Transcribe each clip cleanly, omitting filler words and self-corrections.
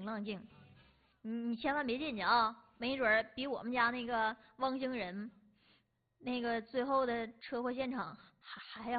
冷静，你千万别进去啊，没准儿比我们家那个汪星人那个最后的车祸现场还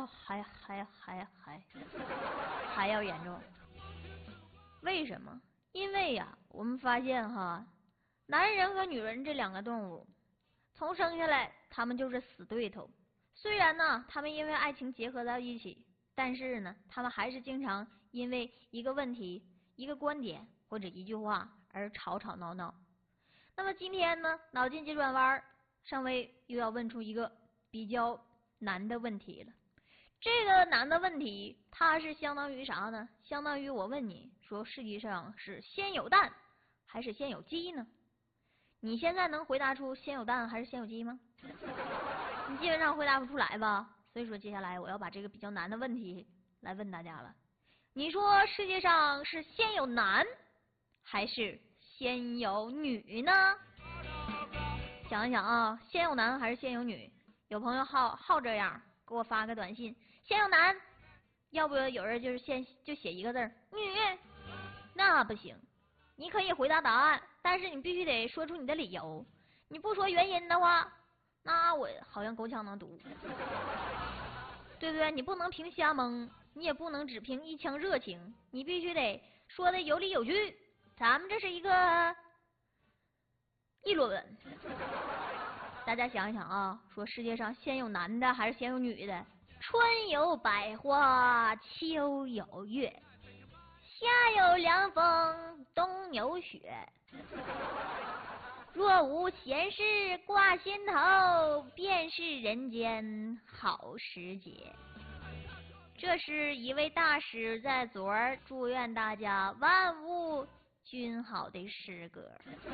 要严重。为什么？因为呀，我们发现哈，男人和女人这两个动物，从生下来他们就是死对头。虽然呢，他们因为爱情结合在一起，但是呢，他们还是经常因为一个问题、一个观点或者一句话而吵吵闹闹。那么今天呢，脑筋急转弯，上尉又要问出一个比较难的问题了。这个难的问题，它是相当于啥呢？相当于我问你说，世界上是先有蛋还是先有鸡呢？你现在能回答出先有蛋还是先有鸡吗？你基本上回答不出来吧。所以说，接下来我要把这个比较难的问题来问大家了。你说世界上是先有男还是先有女呢？想一想啊，先有男还是先有女？有朋友好这样给我发个短信，先有男，要不有人就是先就写一个字女，那不行。你可以回答答案，但是你必须得说出你的理由。你不说原因的话，那我好像够呛能读，对不对？你不能凭瞎蒙，你也不能只凭一腔热情，你必须得说的有理有据。咱们这是一个议论文，大家想一想啊，说世界上先有男的还是先有女的？春有百花，秋有月，夏有凉风，冬有雪。若无闲事挂心头，便是人间好时节。这是一位大师在昨儿祝愿大家万物均好的诗歌。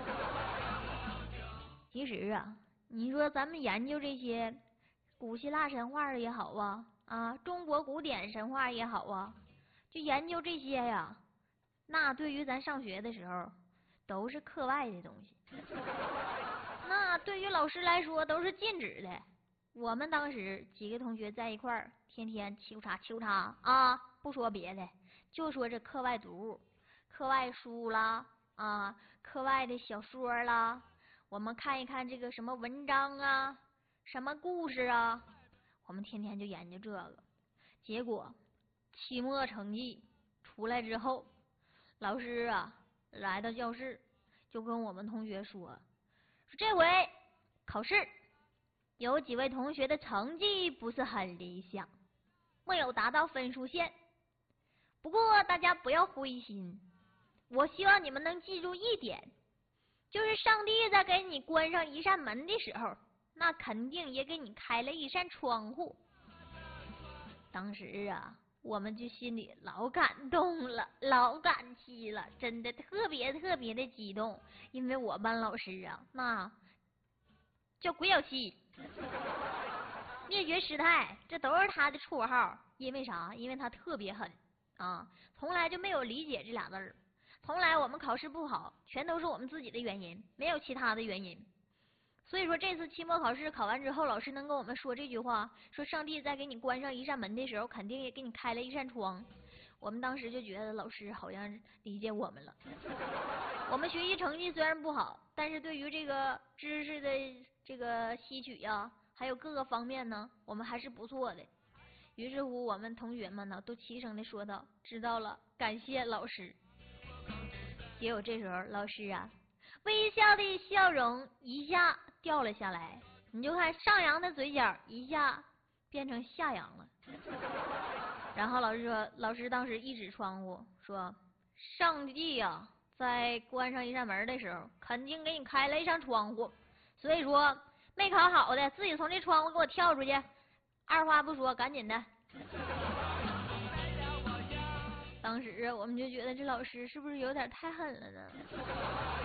其实啊，你说咱们研究这些古希腊神话也好啊，中国古典神话也好啊，就研究这些呀，那对于咱上学的时候都是课外的东西，那对于老师来说都是禁止的。我们当时几个同学在一块儿，天天秋叉啊，不说别的，就说这课外读物、课外书啦啊，课外的小说啦，我们看一看这个什么文章啊，什么故事啊，我们天天就研究这个。结果期末成绩出来之后，老师啊来到教室就跟我们同学说这回考试有几位同学的成绩不是很理想，没有达到分数线。不过大家不要灰心，我希望你们能记住一点，就是上帝在给你关上一扇门的时候，那肯定也给你开了一扇窗户。当时啊，我们就心里老感动了，老感激了，真的特别的激动，因为我班老师啊，那叫鬼小七、灭绝师太，这都是他的绰号。因为啥？因为他特别狠啊，从来就没有理解这俩字儿。从来我们考试不好，全都是我们自己的原因，没有其他的原因。所以说这次期末考试考完之后，老师能跟我们说这句话，说上帝在给你关上一扇门的时候，肯定也给你开了一扇窗。我们当时就觉得老师好像理解我们了。我们学习成绩虽然不好，但是对于这个知识的这个吸取呀，还有各个方面呢，我们还是不错的。于是乎，我们同学们呢都齐声的说道：“知道了，感谢老师。”结果这时候老师啊，微笑的笑容一下掉了下来，你就看上扬的嘴角一下变成下扬了。然后老师说，老师当时一指窗户说：“上帝呀，在关上一扇门的时候，肯定给你开了一扇窗户。所以说，没考好的自己从这窗户给我跳出去，二话不说，赶紧的。”当时我们就觉得这老师是不是有点太狠了呢？